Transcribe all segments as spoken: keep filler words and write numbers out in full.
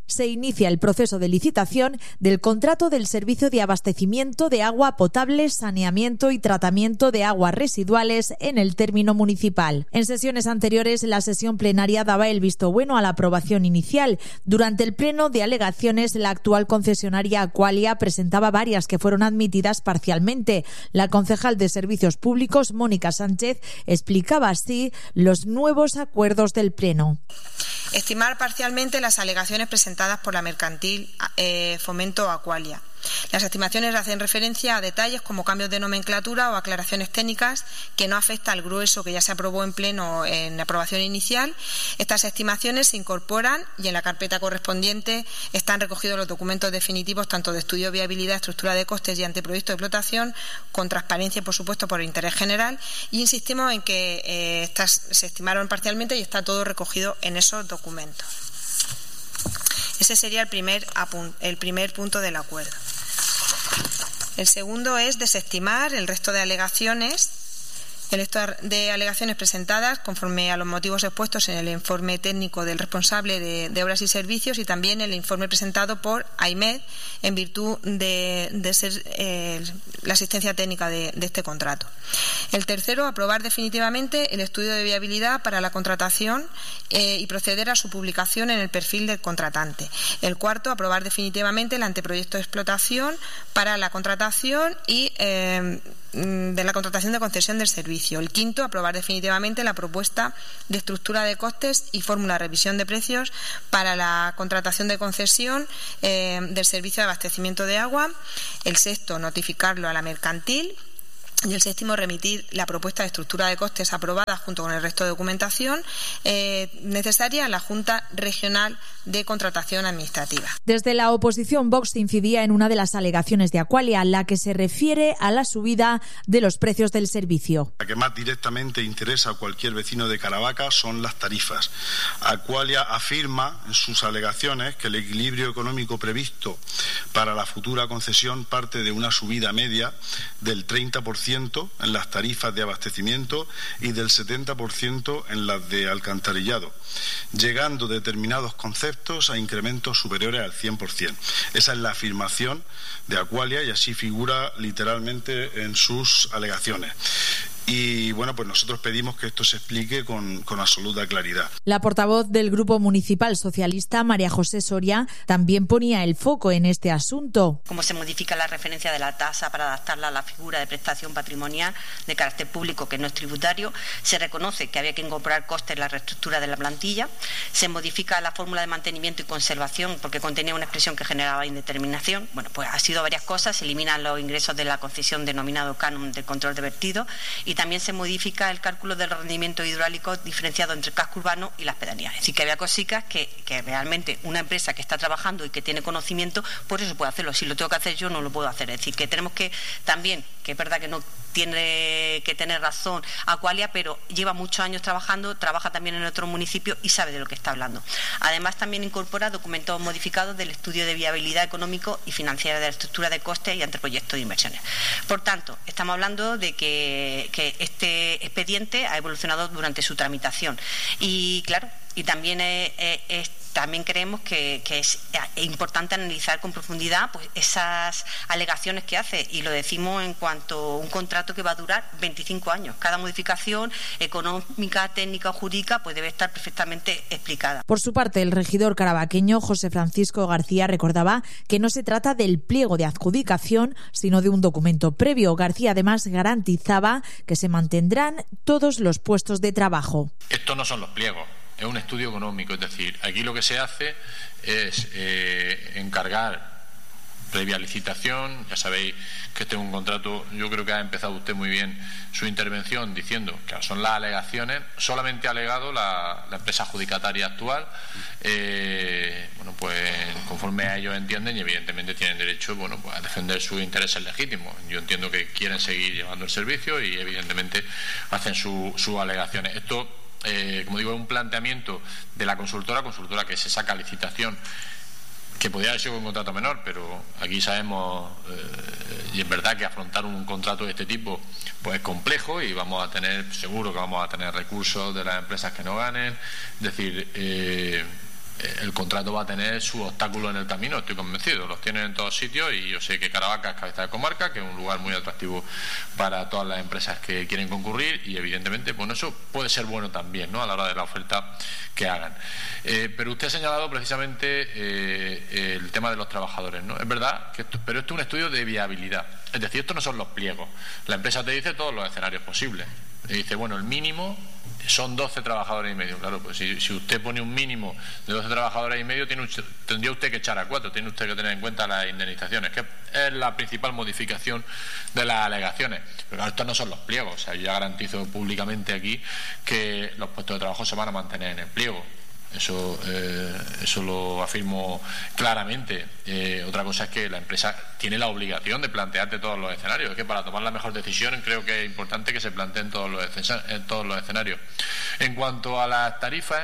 se inicia el proceso de licitación del contrato del servicio de abastecimiento de agua potable, saneamiento y tratamiento de aguas residuales en el término municipal. En sesiones anteriores, la sesión plenaria daba el visto bueno a la aprobación inicial. Durante el pleno de alegaciones, la actual concesionaria Aqualia presentaba varias que fueron admitidas parcialmente. La concejal de Servicios Públicos, Mónica Sánchez, explicaba así los nuevos acuerdos del pleno. Estimar parcialmente las alegaciones presentadas por la mercantil eh, Fomento Aqualia. Las estimaciones hacen referencia a detalles como cambios de nomenclatura o aclaraciones técnicas que no afecta al grueso que ya se aprobó en pleno en aprobación inicial. Estas estimaciones se incorporan y en la carpeta correspondiente están recogidos los documentos definitivos tanto de estudio de viabilidad, estructura de costes y anteproyecto de explotación, con transparencia y, por supuesto, por interés general. Y insistimos en que eh, estas se estimaron parcialmente y está todo recogido en esos documentos. Ese sería el primer, el primer punto del acuerdo. El segundo es desestimar el resto de alegaciones, el resto de alegaciones presentadas conforme a los motivos expuestos en el informe técnico del responsable de, de obras y servicios y también el informe presentado por AIMED en virtud de, de ser eh, la asistencia técnica de, de este contrato. El tercero, aprobar definitivamente el estudio de viabilidad para la contratación eh, y proceder a su publicación en el perfil del contratante. El cuarto, aprobar definitivamente el anteproyecto de explotación para la contratación y eh, de la contratación de concesión del servicio. El quinto, aprobar definitivamente la propuesta de estructura de costes y fórmula de revisión de precios para la contratación de concesión eh, del servicio de abastecimiento de agua. El sexto, notificarlo a la mercantil. Y el séptimo, remitir la propuesta de estructura de costes aprobada junto con el resto de documentación eh, necesaria a la Junta Regional de Contratación Administrativa. Desde la oposición, Vox incidía en una de las alegaciones de Aqualia, la que se refiere a la subida de los precios del servicio. La que más directamente interesa a cualquier vecino de Caravaca son las tarifas. Aqualia afirma en sus alegaciones que el equilibrio económico previsto para la futura concesión parte de una subida media del treinta por ciento en las tarifas de abastecimiento y del setenta por ciento en las de alcantarillado, llegando determinados conceptos a incrementos superiores al cien por ciento. Esa es la afirmación de Aqualia y así figura literalmente en sus alegaciones. Y bueno, pues nosotros pedimos que esto se explique con, con absoluta claridad. La portavoz del Grupo Municipal Socialista, María José Soria, también ponía el foco en este asunto. Cómo se modifica la referencia de la tasa para adaptarla a la figura de prestación patrimonial de carácter público que no es tributario. Se reconoce que había que incorporar costes en la reestructura de la plantilla. Se modifica la fórmula de mantenimiento y conservación porque contenía una expresión que generaba indeterminación. Bueno, pues ha sido varias cosas. Se eliminan los ingresos de la concesión denominado canon del control de vertido y también se modifica el cálculo del rendimiento hidráulico diferenciado entre el casco urbano y las pedanías. Es decir, que había cositas que, que realmente una empresa que está trabajando y que tiene conocimiento, por eso puede hacerlo. Si lo tengo que hacer yo, no lo puedo hacer. Es decir, que tenemos que también, que es verdad que no tiene que tener razón Aqualia, pero lleva muchos años trabajando, trabaja también en otro municipio y sabe de lo que está hablando. Además, también incorpora documentos modificados del estudio de viabilidad económico y financiera de la estructura de costes y anteproyectos de inversiones. Por tanto, estamos hablando de que, que este expediente ha evolucionado durante su tramitación y, claro, y también es, es, es también creemos que, que es importante analizar con profundidad pues esas alegaciones que hace, y lo decimos en cuanto a un contrato que va a durar veinticinco años. Cada modificación económica, técnica o jurídica pues debe estar perfectamente explicada. Por su parte, el regidor caravaqueño José Francisco García recordaba que no se trata del pliego de adjudicación, sino de un documento previo. García además garantizaba que se mantendrán todos los puestos de trabajo. Estos no son los pliegos. Es un estudio económico, es decir, aquí lo que se hace es eh, encargar previa licitación. Ya sabéis que este es un contrato, yo creo que ha empezado usted muy bien su intervención diciendo que son las alegaciones, solamente ha alegado la, la empresa adjudicataria actual, eh, bueno, pues conforme a ellos entienden y evidentemente tienen derecho, bueno, pues a defender sus intereses legítimos. Yo entiendo que quieren seguir llevando el servicio y evidentemente hacen su, sus alegaciones. Esto Eh, como digo, es un planteamiento de la consultora, consultora que se saca a licitación, que podría haber sido un contrato menor, pero aquí sabemos, eh, y es verdad que afrontar un contrato de este tipo pues es complejo y vamos a tener, seguro que vamos a tener recursos de las empresas que no ganen, es decir, eh, el contrato contrato va a tener sus obstáculos en el camino, estoy convencido, los tienen en todos sitios, y yo sé que Caravaca es cabeza de comarca, que es un lugar muy atractivo para todas las empresas que quieren concurrir, y evidentemente pues eso puede ser bueno también, ¿no?, a la hora de la oferta que hagan. Eh, pero usted ha señalado precisamente eh, el tema de los trabajadores, ¿no? Es verdad, que esto, pero esto es un estudio de viabilidad, es decir, esto no son los pliegos. La empresa te dice todos los escenarios posibles. Te dice, bueno, el mínimo son doce trabajadores y medio. Claro, pues si, si usted pone un mínimo de doce trabajadores y medio, tiene, tendría usted que echar a cuatro, tiene usted que tener en cuenta las indemnizaciones, que es la principal modificación de las alegaciones. Pero claro, estos no son los pliegos. O sea, yo ya garantizo públicamente aquí que los puestos de trabajo se van a mantener en el pliego. Eso, eh, eso lo afirmo claramente. Eh, otra cosa es que la empresa tiene la obligación de plantearte todos los escenarios. Es que para tomar la mejor decisión creo que es importante que se planteen todos los, en todos los escenarios. En cuanto a las tarifas,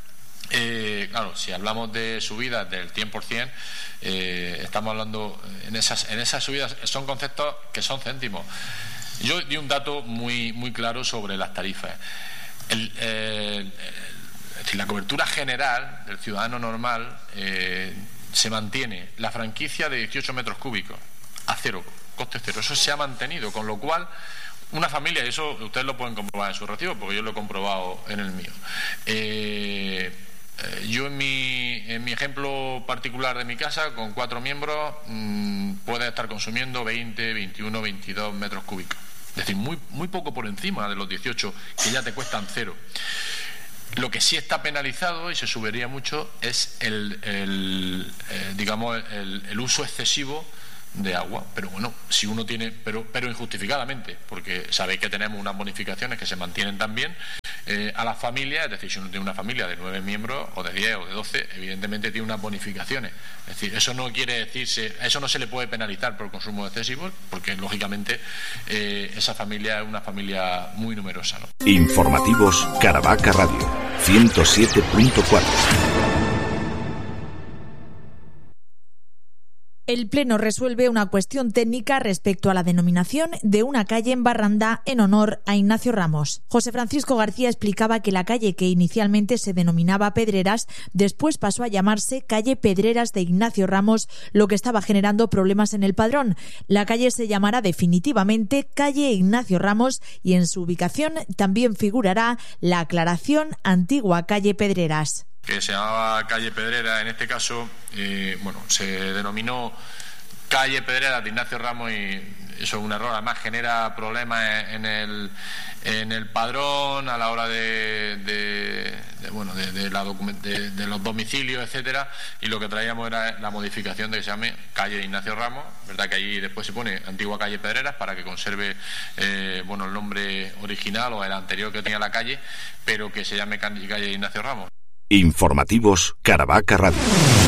eh, claro, si hablamos de subidas del cien por ciento, eh, estamos hablando en esas, en esas subidas, son conceptos que son céntimos. Yo di un dato muy, muy claro sobre las tarifas. El, eh, Es decir, la cobertura general del ciudadano normal eh, se mantiene, la franquicia de dieciocho metros cúbicos a cero, coste cero. Eso se ha mantenido, con lo cual una familia, y eso ustedes lo pueden comprobar en su recibo, porque yo lo he comprobado en el mío. Eh, eh, yo en mi, en mi ejemplo particular de mi casa, con cuatro miembros, mmm, puede estar consumiendo veinte, veintiuno, veintidós metros cúbicos. Es decir, muy, muy poco por encima de los dieciocho que ya te cuestan cero. Lo que sí está penalizado y se subiría mucho es el, el eh, digamos el, el uso excesivo de agua, pero bueno, si uno tiene, pero, pero injustificadamente, porque sabéis que tenemos unas bonificaciones que se mantienen también eh, a las familias, es decir, si uno tiene una familia de nueve miembros o de diez o de doce, evidentemente tiene unas bonificaciones. Es decir, eso no quiere decirse, eso no se le puede penalizar por consumo excesivo, porque lógicamente eh, esa familia es una familia muy numerosa, ¿no? Informativos Caravaca Radio ciento siete punto cuatro. El Pleno resuelve una cuestión técnica respecto a la denominación de una calle en Barranda en honor a Ignacio Ramos. José Francisco García explicaba que la calle, que inicialmente se denominaba Pedreras, después pasó a llamarse calle Pedreras de Ignacio Ramos, lo que estaba generando problemas en el padrón. La calle se llamará definitivamente calle Ignacio Ramos y en su ubicación también figurará la aclaración antigua calle Pedreras, que se llamaba calle Pedrera. En este caso, eh, bueno, se denominó calle Pedrera de Ignacio Ramos, y eso es un error. Además genera problemas en el en el padrón a la hora de, de, de bueno de, de, la document- de, de los domicilios, etcétera. Y lo que traíamos era la modificación de que se llame calle Ignacio Ramos, verdad que allí después se pone antigua calle Pedreras para que conserve eh, bueno el nombre original o el anterior que tenía la calle, pero que se llame calle Ignacio Ramos. Informativos Caravaca Radio.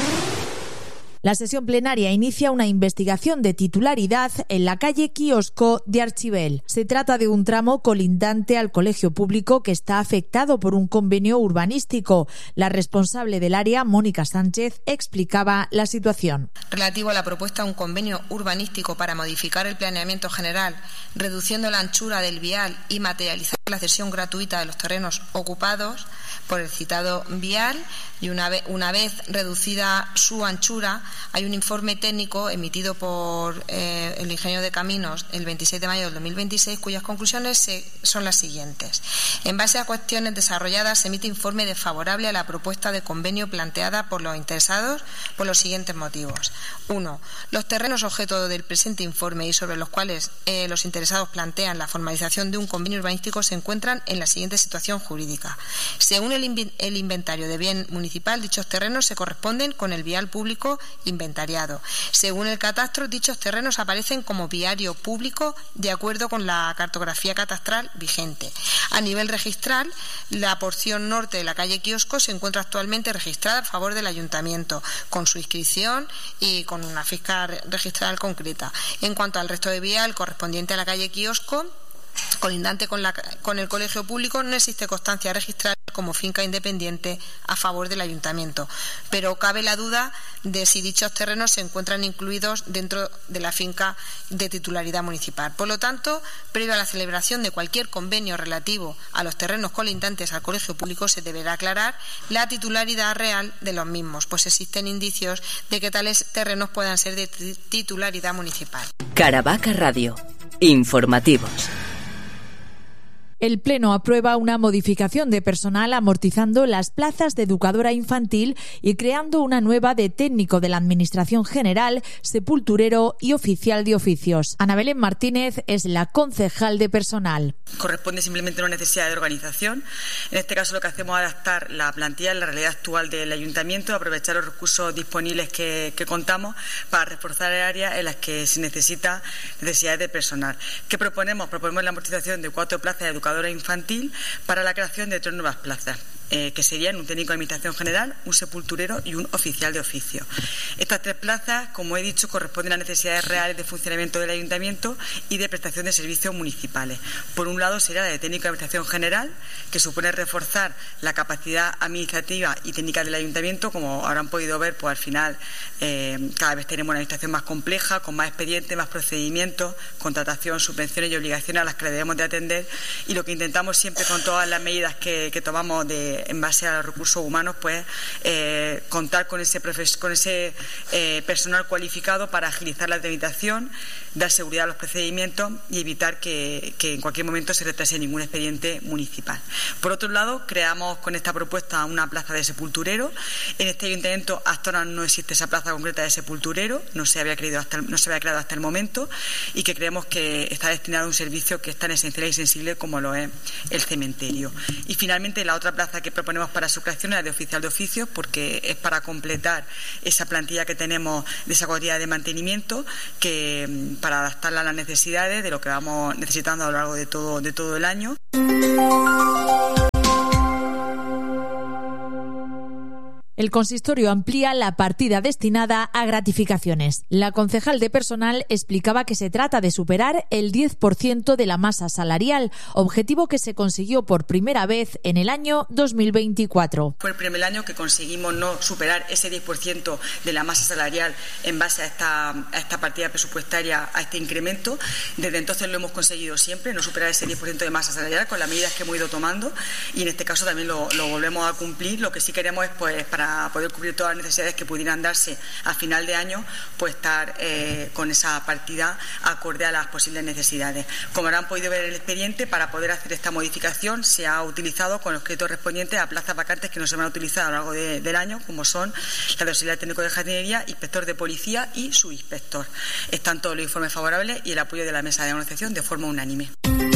La sesión plenaria inicia una investigación de titularidad en la calle Quiosco de Archibel. Se trata de un tramo colindante al colegio público que está afectado por un convenio urbanístico. La responsable del área, Mónica Sánchez, explicaba la situación. Relativo a la propuesta de un convenio urbanístico para modificar el planeamiento general, reduciendo la anchura del vial y materializar la cesión gratuita de los terrenos ocupados por el citado vial, y una vez, una vez reducida su anchura, hay un informe técnico emitido por eh, el ingeniero de Caminos el veintiséis de mayo del dos mil veintiséis, cuyas conclusiones se, son las siguientes. En base a cuestiones desarrolladas, se emite informe desfavorable a la propuesta de convenio planteada por los interesados por los siguientes motivos. Uno, los terrenos objeto del presente informe y sobre los cuales eh, los interesados plantean la formalización de un convenio urbanístico se encuentran en la siguiente situación jurídica. Según el, inv- el inventario de bien municipal, dichos terrenos se corresponden con el vial público inventariado. Según el catastro, dichos terrenos aparecen como viario público de acuerdo con la cartografía catastral vigente. A nivel registral, la porción norte de la calle Quiosco se encuentra actualmente registrada a favor del ayuntamiento, con su inscripción y con una fiscal registral concreta. En cuanto al resto de vial correspondiente a la calle Quiosco, colindante con, la, con el colegio público, no existe constancia registral como finca independiente a favor del ayuntamiento, pero cabe la duda de si dichos terrenos se encuentran incluidos dentro de la finca de titularidad municipal. Por lo tanto, previo a la celebración de cualquier convenio relativo a los terrenos colindantes al colegio público, se deberá aclarar la titularidad real de los mismos, pues existen indicios de que tales terrenos puedan ser de titularidad municipal. Caravaca Radio. Informativos. El Pleno aprueba una modificación de personal amortizando las plazas de educadora infantil y creando una nueva de técnico de la Administración General, sepulturero y oficial de oficios. Ana Belén Martínez es la concejal de personal. Corresponde simplemente a una necesidad de organización. En este caso lo que hacemos es adaptar la plantilla a la realidad actual del ayuntamiento, aprovechar los recursos disponibles que, que contamos para reforzar áreas en las que se necesita necesidades de personal. ¿Qué proponemos? Proponemos la amortización de cuatro plazas de educadora infantil para la creación de tres nuevas plazas, eh, que serían un técnico de Administración General, un sepulturero y un oficial de oficio. Estas tres plazas, como he dicho, corresponden a necesidades reales de funcionamiento del ayuntamiento y de prestación de servicios municipales. Por un lado sería la de técnico de Administración General, que supone reforzar la capacidad administrativa y técnica del ayuntamiento. Como habrán podido ver, pues al final eh, cada vez tenemos una administración más compleja, con más expedientes, más procedimientos, contratación, subvenciones y obligaciones a las que debemos de atender, y lo que intentamos siempre con todas las medidas que, que tomamos de, en base a los recursos humanos, pues eh, contar con ese, profes, con ese eh, personal cualificado para agilizar la tramitación, dar seguridad a los procedimientos y evitar que, que en cualquier momento se retrase ningún expediente municipal. Por otro lado, creamos con esta propuesta una plaza de sepulturero. En este ayuntamiento hasta ahora no existe esa plaza concreta de sepulturero, no se había creado hasta el, no se había creado hasta el momento, y que creemos que está destinado a un servicio que es tan esencial y sensible como lo es el cementerio. Y finalmente la otra plaza que proponemos para su creación es la de oficial de oficios, porque es para completar esa plantilla que tenemos de esa categoría de mantenimiento, que para adaptarla a las necesidades de lo que vamos necesitando a lo largo de todo, de todo el año. El consistorio amplía la partida destinada a gratificaciones. La concejal de personal explicaba que se trata de superar el diez por ciento de la masa salarial, objetivo que se consiguió por primera vez en el año dos mil veinticuatro. Fue el primer año que conseguimos no superar ese diez por ciento de la masa salarial en base a esta, a esta partida presupuestaria, a este incremento. Desde entonces lo hemos conseguido siempre, no superar ese diez por ciento de masa salarial con las medidas que hemos ido tomando, y en este caso también lo, lo volvemos a cumplir. Lo que sí queremos es, pues, para para poder cubrir todas las necesidades que pudieran darse a final de año, pues estar eh, con esa partida acorde a las posibles necesidades. Como habrán podido ver en el expediente, para poder hacer esta modificación se ha utilizado con los créditos correspondientes a plazas vacantes que no se van a utilizar a lo largo de, del año, como son la de auxiliar técnico de jardinería, inspector de policía y subinspector. Están todos los informes favorables y el apoyo de la mesa de negociación de forma unánime.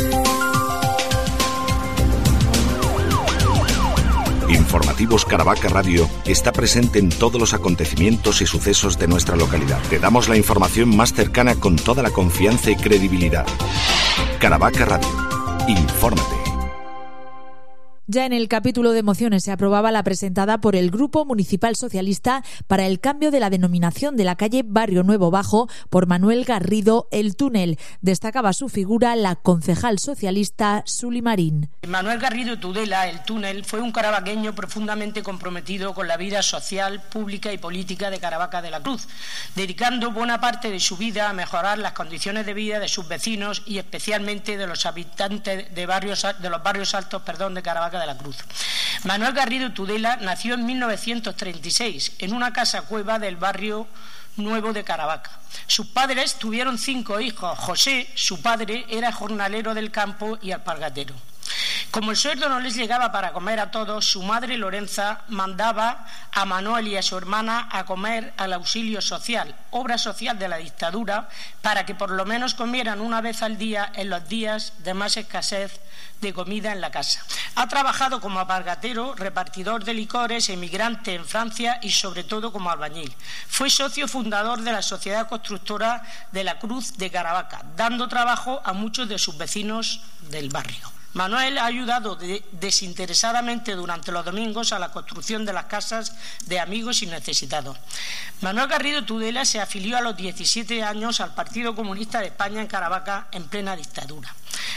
Informativos Caravaca Radio está presente en todos los acontecimientos y sucesos de nuestra localidad. Te damos la información más cercana con toda la confianza y credibilidad. Caravaca Radio. Infórmate. Ya en el capítulo de mociones se aprobaba la presentada por el Grupo Municipal Socialista para el cambio de la denominación de la calle Barrio Nuevo Bajo por Manuel Garrido El Túnel. Destacaba su figura la concejal socialista Suli Marín. Manuel Garrido Tudela El Túnel fue un caravaqueño profundamente comprometido con la vida social, pública y política de Caravaca de la Cruz, dedicando buena parte de su vida a mejorar las condiciones de vida de sus vecinos y especialmente de los habitantes de, barrios, de los barrios altos perdón, de Caravaca de la Cruz. Manuel Garrido Tudela nació en mil novecientos treinta y seis en una casa cueva del barrio Nuevo de Caravaca. Sus padres tuvieron cinco hijos. José, su padre, era jornalero del campo y alpargatero. Como el sueldo no les llegaba para comer a todos, su madre Lorenza mandaba a Manuel y a su hermana a comer al auxilio social, obra social de la dictadura, para que por lo menos comieran una vez al día en los días de más escasez de comida en la casa. Ha trabajado como alpargatero, repartidor de licores, emigrante en Francia y sobre todo como albañil. Fue socio fundador de la Sociedad Constructora de la Cruz de Caravaca, dando trabajo a muchos de sus vecinos del barrio. Manuel ha ayudado de, desinteresadamente durante los domingos a la construcción de las casas de amigos y necesitados. Manuel Garrido Tudela se afilió a los diecisiete años al Partido Comunista de España en Caravaca en plena dictadura.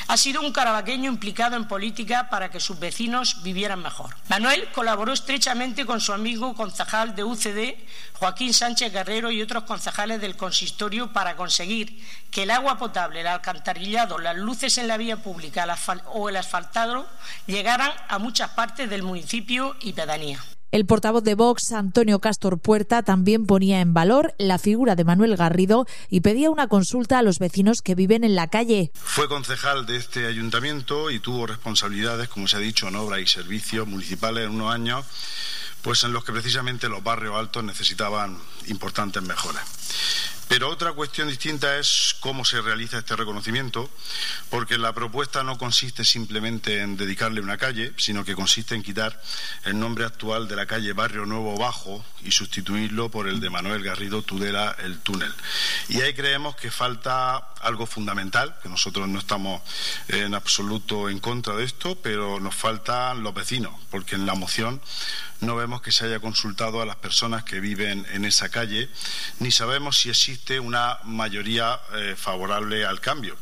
Ha sido un carabaqueño implicado en política para que sus vecinos vivieran mejor. Manuel colaboró estrechamente con su amigo concejal de U C D, Joaquín Sánchez Guerrero, y otros concejales del consistorio para conseguir que el agua potable, el alcantarillado, las luces en la vía pública o el asfaltado llegaran a muchas partes del municipio y pedanía. El portavoz de Vox, Antonio Castor Puerta, también ponía en valor la figura de Manuel Garrido y pedía una consulta a los vecinos que viven en la calle. Fue concejal de este ayuntamiento y tuvo responsabilidades, como se ha dicho, en obras y servicios municipales en unos años, pues en los que precisamente los barrios altos necesitaban importantes mejoras. Pero otra cuestión distinta es cómo se realiza este reconocimiento, porque la propuesta no consiste simplemente en dedicarle una calle, sino que consiste en quitar el nombre actual de la calle Barrio Nuevo Bajo y sustituirlo por el de Manuel Garrido Tudela, el túnel. Y ahí creemos que falta algo fundamental, que nosotros no estamos en absoluto en contra de esto, pero nos faltan los vecinos, porque en la moción no vemos que se haya consultado a las personas que viven en esa calle, ni sabemos si existe una mayoría eh, favorable al cambio.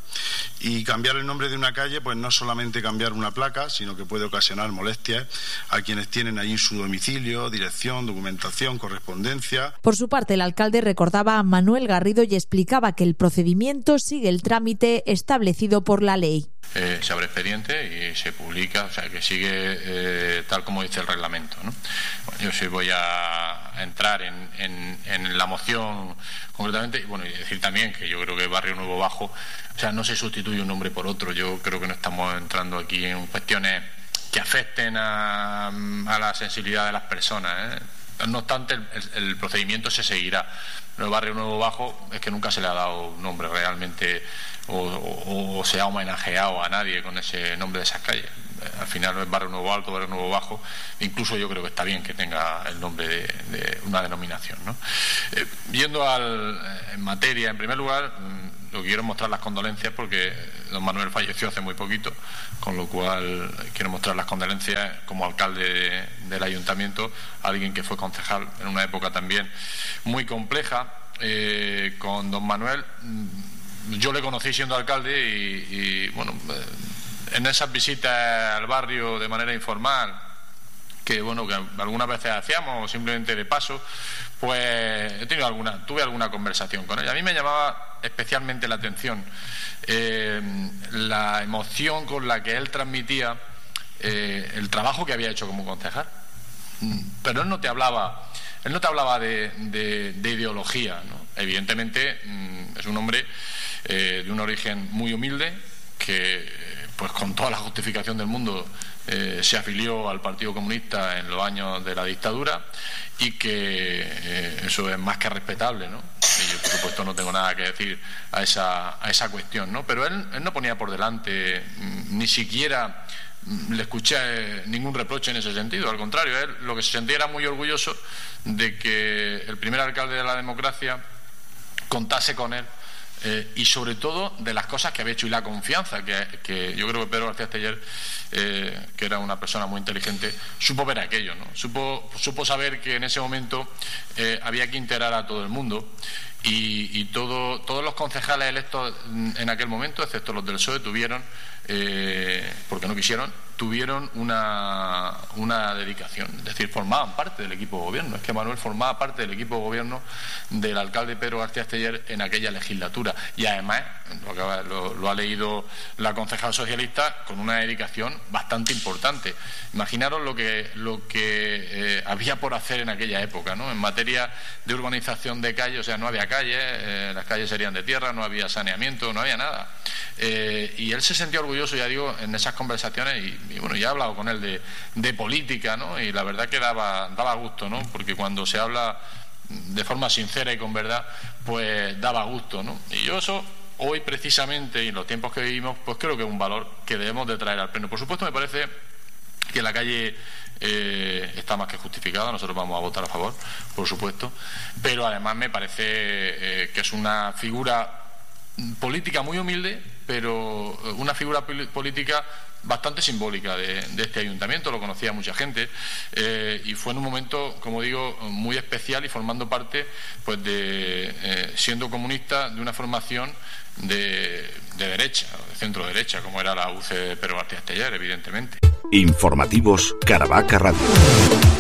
Y cambiar el nombre de una calle, pues no solamente cambiar una placa, sino que puede ocasionar molestias a quienes tienen allí su domicilio, dirección, documentación, correspondencia. Por su parte, el alcalde recordaba a Manuel Garrido y explicaba que el procedimiento sigue el trámite establecido por la ley. Eh, se abre expediente y se publica, o sea que sigue eh, tal como dice el reglamento, ¿no? Bueno, yo sí voy a entrar en, en, en la moción concretamente y bueno, y decir también que yo creo que Barrio Nuevo Bajo, o sea, no se sustituye un nombre por otro. Yo creo que no estamos entrando aquí en cuestiones que afecten a, a la sensibilidad de las personas, ¿eh? No obstante, el, el, el procedimiento se seguirá. Pero el Barrio Nuevo Bajo es que nunca se le ha dado un nombre realmente o, o, o se ha homenajeado a nadie con ese nombre de esas calles. Al final es Barrio Nuevo Alto, Barrio Nuevo Bajo. Incluso yo creo que está bien que tenga el nombre de, de una denominación, ¿no? Eh, yendo al, en materia, en primer lugar, lo que quiero mostrar las condolencias porque don Manuel falleció hace muy poquito, con lo cual quiero mostrar las condolencias como alcalde de, del ayuntamiento, a alguien que fue concejal en una época también muy compleja. Eh, con don Manuel, yo le conocí siendo alcalde y, y bueno, en esas visitas al barrio de manera informal, que bueno, que algunas veces hacíamos simplemente de paso, pues he tenido alguna, tuve alguna conversación con él. A mí me llamaba especialmente la atención eh, la emoción con la que él transmitía eh, el trabajo que había hecho como concejal. Pero él no te hablaba, él no te hablaba de, de, de ideología, ¿no? Evidentemente es un hombre eh, de un origen muy humilde que, pues con toda la justificación del mundo, eh, se afilió al Partido Comunista en los años de la dictadura y que eh, eso es más que respetable, ¿no? Y yo, por supuesto, no tengo nada que decir a esa, a esa cuestión, ¿no? Pero él, él no ponía por delante ni siquiera le escuché ningún reproche en ese sentido. Al contrario, él lo que se sentía era muy orgulloso de que el primer alcalde de la democracia contase con él eh, y sobre todo de las cosas que había hecho y la confianza que, que yo creo que Pedro García Esteller, eh, que era una persona muy inteligente, supo ver aquello, ¿no? Supo, supo saber que en ese momento eh, había que integrar a todo el mundo. Y, y todo, todos los concejales electos en aquel momento, excepto los del P S O E, tuvieron, eh, porque no quisieron, tuvieron una, una dedicación. Es decir, formaban parte del equipo de gobierno. Es que Manuel formaba parte del equipo de gobierno del alcalde Pedro García Esteller en aquella legislatura. Y además, lo, que, lo, lo ha leído la concejal socialista, con una dedicación bastante importante. Imaginaros lo que, lo que eh, había por hacer en aquella época, ¿no? En materia de urbanización de calles, o sea, no había calles, eh, las calles serían de tierra, no había saneamiento, no había nada. Eh, y él se sentía orgulloso, ya digo, en esas conversaciones y, y bueno, ya he hablado con él de, de política, ¿no? Y la verdad que daba, daba gusto, ¿no? Porque cuando se habla de forma sincera y con verdad, pues daba gusto, ¿no? Y yo eso, hoy precisamente, y en los tiempos que vivimos, pues creo que es un valor que debemos de traer al pleno. Por supuesto, me parece que la calle eh, está más que justificada, nosotros vamos a votar a favor, por supuesto, pero además me parece eh, que es una figura política muy humilde, pero una figura política bastante simbólica de, de este ayuntamiento, lo conocía mucha gente, eh, y fue en un momento, como digo, muy especial y formando parte, pues, de eh, siendo comunista, de una formación de, de derecha, de centro derecha, como era la U C de Pedro García Esteller, evidentemente. Informativos Caravaca Radio.